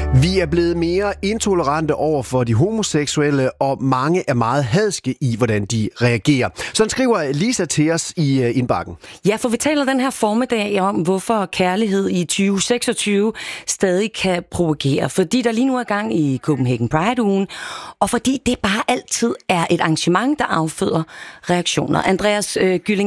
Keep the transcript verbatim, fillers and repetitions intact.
Vi er blevet mere intolerante over for de homoseksuelle, og mange er meget hadske i, hvordan de reagerer. Sådan skriver Lisa til os i indbakken. Ja, for vi taler den her formiddag om, hvorfor kærlighed i tyve seksogtyve stadig kan provokere. Fordi der lige nu er gang i Copenhagen Pride-ugen, og fordi det bare altid er et arrangement, der afføder reaktioner. Andreas øh, Gylling